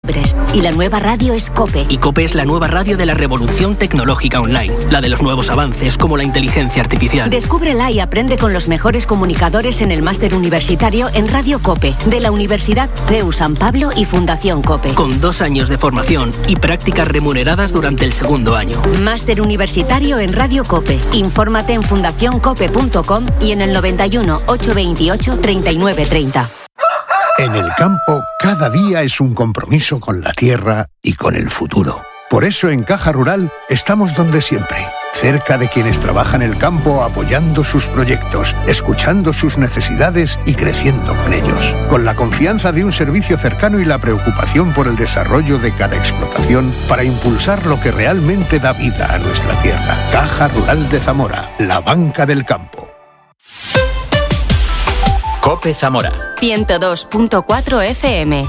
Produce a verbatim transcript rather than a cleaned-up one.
Express. Y la nueva radio es COPE. Y COPE es la nueva radio de la revolución tecnológica online, la de los nuevos avances como la inteligencia artificial. Descúbrela y aprende con los mejores comunicadores en el máster universitario en Radio COPE, de la Universidad C E U San Pablo y Fundación COPE. Con dos años de formación y prácticas remuneradas durante el segundo año. Máster universitario en Radio COPE. Infórmate en fundación cope punto com y en el noventa y uno, ochocientos veintiocho, treinta y nueve treinta. En el campo, cada día es un compromiso con la tierra y con el futuro. Por eso en Caja Rural estamos donde siempre, cerca de quienes trabajan el campo, apoyando sus proyectos, escuchando sus necesidades y creciendo con ellos. Con la confianza de un servicio cercano y la preocupación por el desarrollo de cada explotación para impulsar lo que realmente da vida a nuestra tierra. Caja Rural de Zamora, la banca del campo. COPE Zamora ciento dos punto cuatro F M.